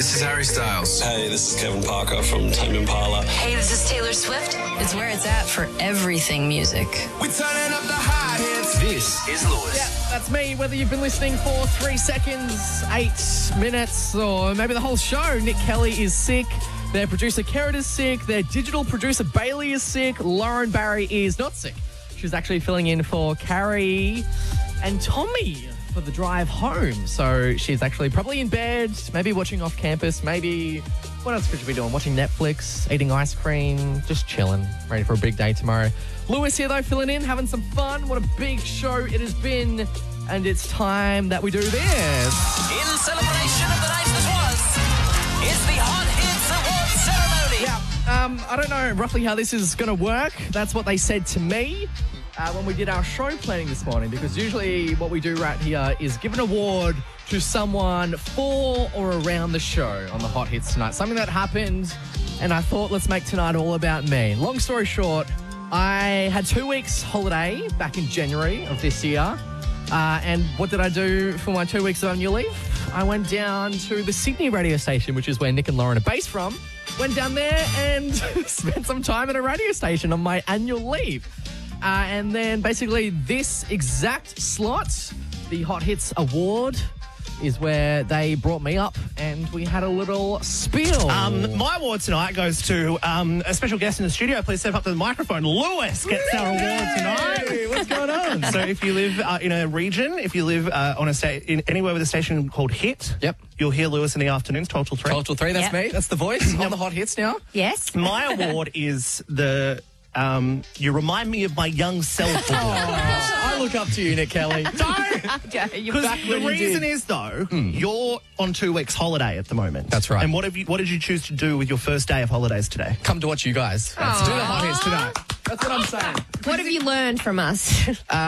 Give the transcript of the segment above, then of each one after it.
This is Harry Styles. Hey, this is Kevin Parker from Tame Impala. Hey, this is Taylor Swift. It's where it's at for everything music. We're turning up the hot hits. This is Lewis. Yeah, that's me. Whether you've been listening for 3 seconds, 8 minutes, or maybe the whole show, Nick Kelly is sick. Their producer, Kerrod, is sick. Their digital producer, Bailey, is sick. Lauren Barry is not sick. She's actually filling in for Carrie and Tommy for the drive home. So she's actually probably in bed, maybe watching off campus, maybe, what else could you be doing? Watching Netflix, eating ice cream, just chilling, ready for a big day tomorrow. Lewis here though, filling in, having some fun. What a big show it has been. And it's time that we do this. In celebration of the night that was, it's the Hot Hits Awards ceremony. Yeah, I don't know roughly how this is going to work. That's what they said to me when we did our show planning this morning, because usually what we do right here is give an award to someone for or around the show on the Hot Hits tonight. Something that happened, and I thought, let's make tonight all about me. Long story short, I had 2 weeks holiday back in January of this year. And what did I do for my 2 weeks of annual leave? I went down to the Sydney radio station, which is where Nick and Lauren are based from. Went down there and spent some time at a radio station on my annual leave. And then basically this exact slot, the Hot Hits Award, is where they brought me up and we had a little spiel. My award tonight goes to a special guest in the studio. Please step up to the microphone. Lewis gets our award tonight. Hey, what's going on? So if you live in a region, if you live on in anywhere with a station called Hit, Yep. you'll hear Lewis in the afternoons, 12 till 3. 12 till 3, that's Yep. me. That's the voice on the Hot Hits now. Yes. My award is the You Remind Me of My Young Self award. I look up to you, Nick Kelly. Okay, you're Because back the when you reason did. is, though, you're on 2 weeks holiday at the moment. That's right. And what did you choose to do with your first day of holidays today? Come to watch you guys. Let's do the Hot Hits tonight. That's what I'm saying. What have you learned from us?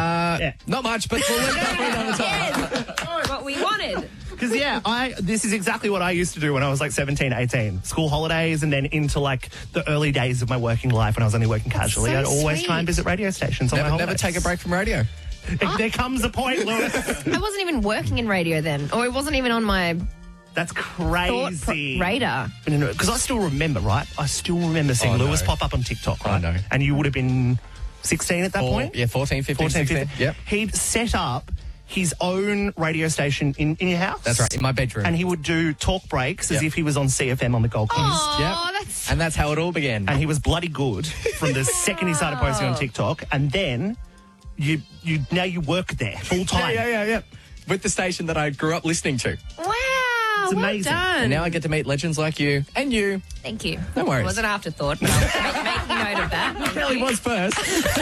Not much, but we'll leave that for another time. What we wanted. Because, this is exactly what I used to do when I was like 17, 18. School holidays and then into like the early days of my working life when I was only working casually. so I'd always sweet. try and visit radio stations on my Never holidays. take a break from radio. There comes a point, Lewis. I wasn't even working in radio then, or it wasn't even on my That's thought crazy. radar. Because I still remember, right? I still remember seeing Oh, no. Lewis pop up on TikTok, right? I know. And you would have been 16 at that point? Yeah, 14, 15, 16. Yep. He'd set up his own radio station in your house. That's right, in my bedroom. And he would do talk breaks as Yep. if he was on CFM on the Gold Coast. Oh, Yep. that's And that's how it all began. And he was bloody good from the second he started posting on TikTok. And then you work there full time. Yeah. With the station that I grew up listening to. wow. It's amazing. Well done. And now I get to meet legends like you and you. Thank you. No worries. It was an afterthought, but I'll make note of that. Kelly was first.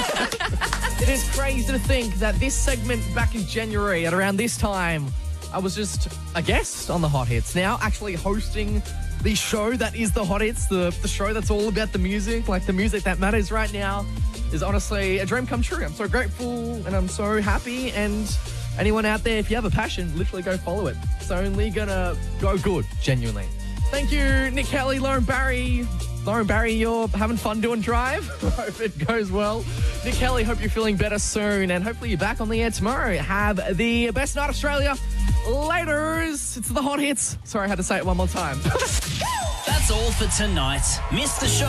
It is crazy to think that this segment back in January at around this time, I was just a guest on the Hot Hits. Now actually hosting the show that is the Hot Hits, the show that's all about the music, like the music that matters right now, is honestly a dream come true. I'm so grateful and I'm so happy. And anyone out there, if you have a passion, literally go follow it. It's only gonna go good, genuinely. Thank you, Nick Kelly, Lauren Barry. Lauren Barry, you're having fun doing Drive. Hope it goes well. Nick Kelly, hope you're feeling better soon. And hopefully you're back on the air tomorrow. Have the best night, Australia. Laters. It's the Hot Hits. Sorry, I had to say it one more time. That's all for tonight. Miss the show